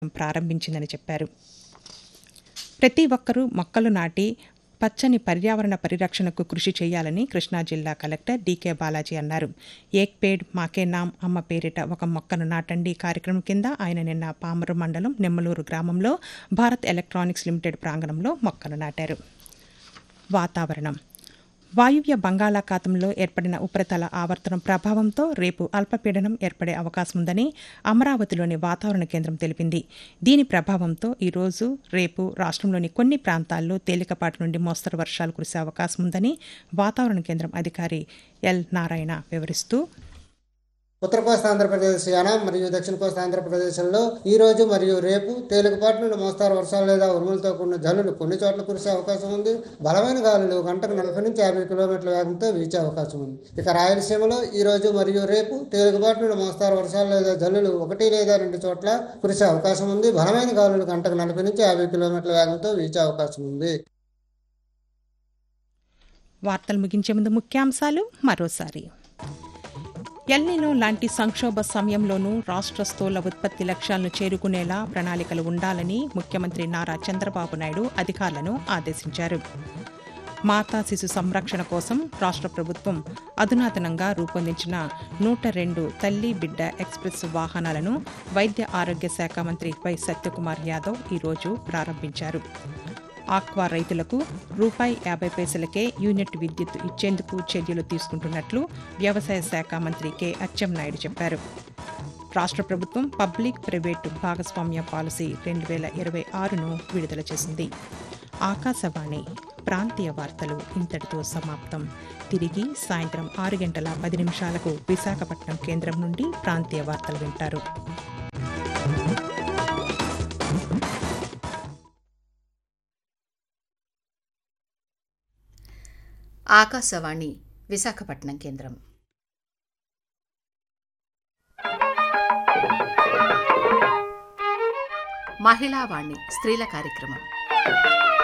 ప్రారంభించిందని చెప్పారు. ప్రతి ఒక్కరూ మొక్కలు నాటి పచ్చని పర్యావరణ పరిరక్షణకు కృషి చేయాలని కృష్ణా జిల్లా కలెక్టర్ డీకే బాలాజీ అన్నారు. ఏక్ పేడ్ మాకే నామ్ అమ్మ పేరిట ఒక మొక్కను నాటండి కార్యక్రమం కింద ఆయన నిన్న పామరు మండలం నెమ్మలూరు గ్రామంలో భారత్ ఎలక్ట్రానిక్స్ లిమిటెడ్ ప్రాంగణంలో మొక్కను నాటారు. వాతావరణం. వాయువ్య బంగాళాఖాతంలో ఏర్పడిన ఉపరితల ఆవర్తనం ప్రభావంతో రేపు అల్పపీడనం ఏర్పడే అవకాశం ఉందని అమరావతిలోని వాతావరణ కేంద్రం తెలిపింది. దీని ప్రభావంతో ఈరోజు రేపు రాష్ట్రంలోని కొన్ని ప్రాంతాల్లో తేలికపాటి నుండి మోస్తరు వర్షాలు కురిసే అవకాశం ఉందని వాతావరణ కేంద్రం అధికారి ఎల్ నారాయణ వివరిస్తూ, ఉత్తర కోస్తా ఆంధ్రప్రదేశ్, యానాం మరియు దక్షిణ కోస్తా ఆంధ్రప్రదేశ్లో ఈ రోజు మరియు రేపు తేలికపాటి నుండి మోస్తారు వర్షాలు లేదా ఉరుములతో కూడిన జల్లులు కొన్ని చోట్ల కురిసే అవకాశం ఉంది. బలమైన గాలులు గంటకు 40 నుంచి 50 కిలోమీటర్ల వేగంతో వీచే అవకాశం ఉంది. ఇక రాయలసీమలో ఈ రోజు మరియు రేపు తేలికపాటి నుండి మోస్తారు వర్షాలు లేదా జల్లులు 1 లేదా 2 చోట్ల కురిసే అవకాశం ఉంది. బలమైన గాలులు గంటకు 40 నుంచి 50 కిలోమీటర్ల వేగంతో వీచే అవకాశం ఉంది. వార్తలు ముగించే ముందు ముఖ్యాంశాలు మరోసారి. ఎల్నినో లాంటి సంక్షోభ సమయంలోనూ రాష్ట్ర స్థూల ఉత్పత్తి లక్ష్యాలను చేరుకునేలా ప్రణాళికలు ఉండాలని ముఖ్యమంత్రి నారా చంద్రబాబు నాయుడు అధికారులను ఆదేశించారు. మాతా శిశు సంరక్షణ కోసం రాష్ట్ర ప్రభుత్వం అధునాతనంగా రూపొందించిన 102 తల్లి బిడ్డ ఎక్స్ప్రెస్ వాహనాలను వైద్య ఆరోగ్య శాఖ మంత్రి వై సత్యకుమార్ యాదవ్ ఈరోజు ప్రారంభించారు. ఆక్వా రైతులకు ₹50 యూనిట్ విద్యుత్ ఇచ్చేందుకు చర్యలు తీసుకుంటున్నట్లు వ్యవసాయ శాఖ మంత్రి కె అచ్చెన్నాయుడు చెప్పారు. రాష్ట్ర ప్రభుత్వం పబ్లిక్ ప్రైవేటు భాగస్వామ్య పాలసీ 2026ను విడుదల చేసింది. ఆకాశవాణి ప్రాంతీయ వార్తలు ఇంతటితో సమాప్తం. తిరిగి సాయంత్రం 6:10 విశాఖపట్నం కేంద్రం నుండి ప్రాంతీయ వార్తలు వింటారు. ఆకాశవాణి విశాఖపట్నం కేంద్రం. మహిళావాణి స్త్రీల కార్యక్రమం.